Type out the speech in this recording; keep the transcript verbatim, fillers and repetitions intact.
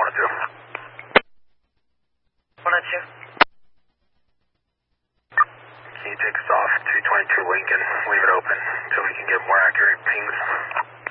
one oh two. one oh two. Can you take us off two twenty-two Lincoln? Leave it open until we can get more accurate pings.